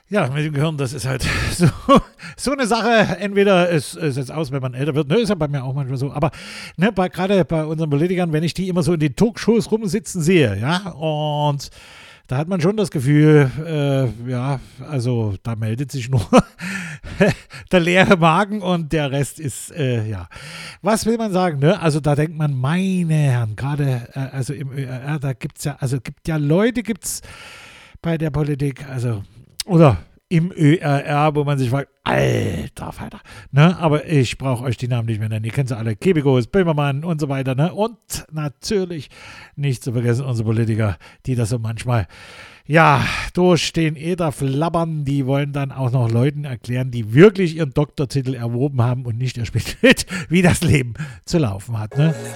Ja, mit dem Gehirn, das ist halt so eine Sache. Entweder es setzt aus, wenn man älter wird, ne, ist ja bei mir auch manchmal so. Aber ne, gerade bei unseren Politikern, wenn ich die immer so in den Talkshows rumsitzen sehe, ja, und da hat man schon das Gefühl, ja, also da meldet sich nur der leere Magen und der Rest ist, ja. Was will man sagen, ne? Also da denkt man, meine Herren, gerade, also im ÖRR, da gibt's ja, also gibt ja Leute, gibt's bei der Politik, also, oder im ÖRR, wo man sich fragt, alter Falter, ne? Aber ich brauche euch die Namen nicht mehr nennen, ihr kennt sie alle, Kebikos, Böhmermann und so weiter, ne? Und natürlich nicht zu vergessen unsere Politiker, die das so manchmal, ja, durch den Äther flabbern, die wollen dann auch noch Leuten erklären, die wirklich ihren Doktortitel erworben haben und nicht erspielt wird, wie das Leben zu laufen hat, ne?